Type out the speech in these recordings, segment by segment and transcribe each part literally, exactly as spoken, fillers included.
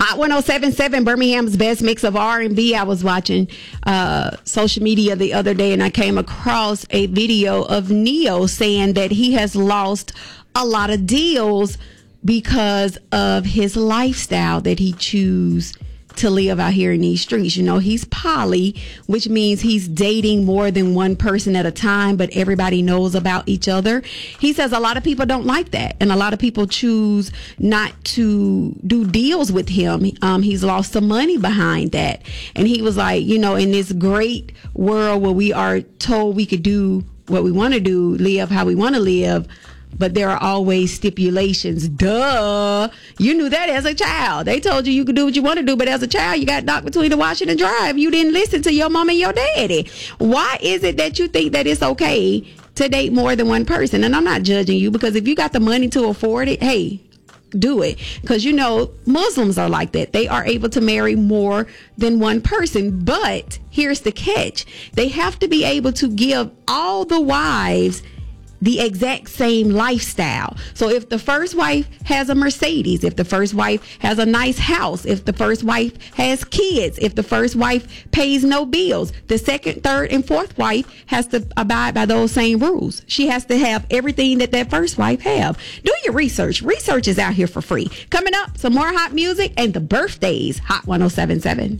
Hot one oh seven point seven, Birmingham's best mix of R and B. I was watching uh, social media the other day, and I came across a video of Neo saying that he has lost a lot of deals because of his lifestyle that he chooses to live out here in these streets. You know, he's poly, which means he's dating more than one person at a time, but everybody knows about each other. He says a lot of people don't like that, and a lot of people choose not to do deals with him. Um, he's lost some money behind that. And he was like, you know, in this great world where we are told we could do what we want to do, live how we want to live, but there are always stipulations. Duh. You knew that as a child. They told you you could do what you want to do, but as a child, you got knocked between the washing and drive. You didn't listen to your mom and your daddy. Why is it that you think that it's okay to date more than one person? And I'm not judging you, because if you got the money to afford it, hey, do it. Because, you know, Muslims are like that. They are able to marry more than one person. But here's the catch. They have to be able to give all the wives the exact same lifestyle. So if the first wife has a Mercedes, if the first wife has a nice house, if the first wife has kids, if the first wife pays no bills, the second, third, and fourth wife has to abide by those same rules. She has to have everything that that first wife have. Do your research. Research is out here for free. Coming up, some more hot music and the birthdays. Hot one oh seven point seven.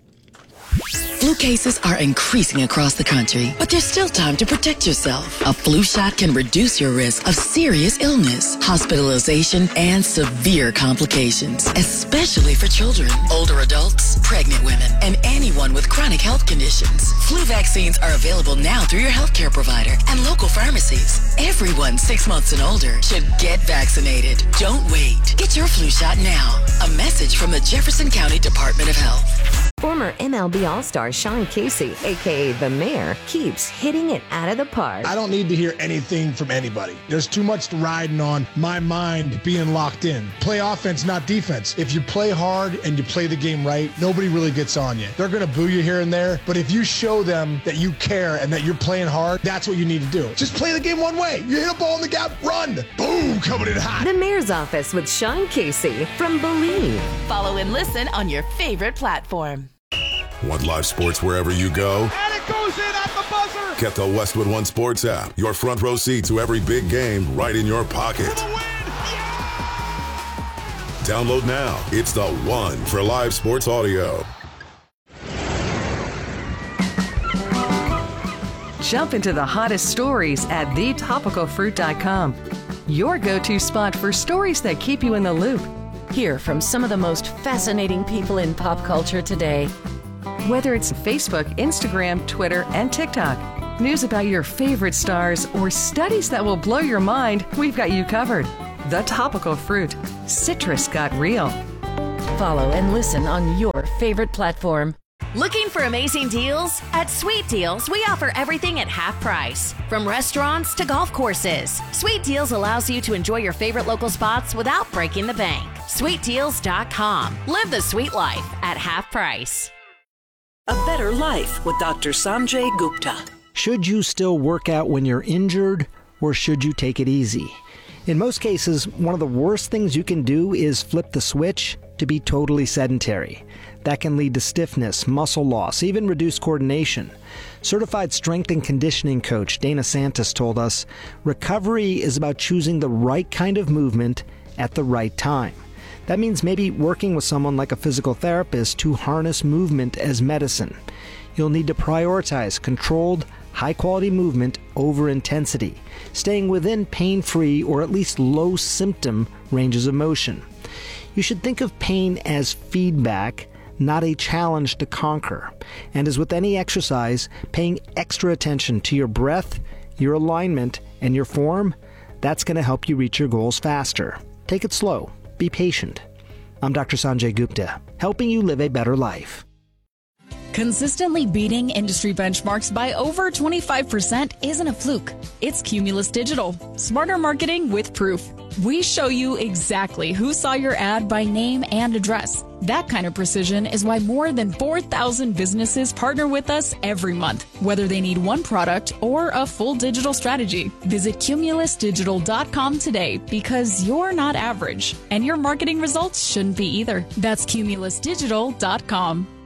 Flu cases are increasing across the country, but there's still time to protect yourself. A flu shot can reduce your risk of serious illness, hospitalization, and severe complications, especially for children, older adults, pregnant women, and anyone with chronic health conditions. Flu vaccines are available now through your healthcare provider and local pharmacies. Everyone six months and older should get vaccinated. Don't wait. Get your flu shot now. A message from the Jefferson County Department of Health. Former M L B All-Star Sean Casey, a k a. The Mayor, keeps hitting it out of the park. I don't need to hear anything from anybody. There's too much riding on my mind being locked in. Play offense, not defense. If you play hard and you play the game right, nobody really gets on you. They're going to boo you here and there, but if you show them that you care and that you're playing hard, that's what you need to do. Just play the game one way. You hit a ball in the gap, run. Boom, coming in hot. The Mayor's Office with Sean Casey from Believe. Follow and listen on your favorite platform. Want live sports wherever you go? And it goes in at the buzzer! Get the Westwood One Sports app. Your front row seat to every big game right in your pocket. For the win! Yeah! Download now. It's the one for live sports audio. Jump into the hottest stories at the topical fruit dot com. Your go-to spot for stories that keep you in the loop. Hear from some of the most fascinating people in pop culture today. Whether it's Facebook, Instagram, Twitter, and TikTok, news about your favorite stars, or studies that will blow your mind, we've got you covered. The Topical Fruit. Citrus got real. Follow and listen on your favorite platform. Looking for amazing deals? At Sweet Deals, we offer everything at half price. From restaurants to golf courses, Sweet Deals allows you to enjoy your favorite local spots without breaking the bank. sweet deals dot com. Live the sweet life at half price. A Better Life with Doctor Sanjay Gupta. Should you still work out when you're injured, or should you take it easy? In most cases, one of the worst things you can do is flip the switch to be totally sedentary. That can lead to stiffness, muscle loss, even reduced coordination. Certified strength and conditioning coach Dana Santos told us, recovery is about choosing the right kind of movement at the right time. That means maybe working with someone like a physical therapist to harness movement as medicine. You'll need to prioritize controlled, high-quality movement over intensity, staying within pain-free or at least low-symptom ranges of motion. You should think of pain as feedback, not a challenge to conquer. And as with any exercise, paying extra attention to your breath, your alignment, and your form, that's going to help you reach your goals faster. Take it slow. Be patient. I'm Doctor Sanjay Gupta, helping you live a better life. Consistently beating industry benchmarks by over twenty-five percent isn't a fluke. It's Cumulus Digital. Smarter marketing with proof. We show you exactly who saw your ad by name and address. That kind of precision is why more than four thousand businesses partner with us every month, whether they need one product or a full digital strategy. Visit cumulus digital dot com today because you're not average, and your marketing results shouldn't be either. That's cumulus digital dot com.